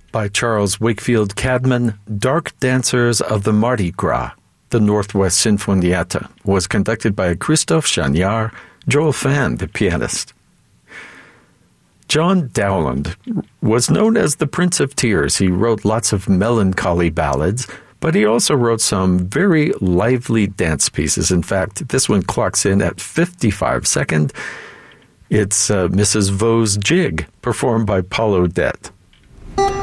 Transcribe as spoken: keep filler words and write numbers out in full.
By Charles Wakefield Cadman, Dark Dancers of the Mardi Gras, the Northwest Sinfonietta, was conducted by Christophe Chagnard, Joel Fan, the pianist. John Dowland was known as the Prince of Tears. He wrote lots of melancholy ballads, but he also wrote some very lively dance pieces. In fact, this one clocks in at fifty-five seconds. It's uh, Missus Vaux's Jig, performed by Paul Odette.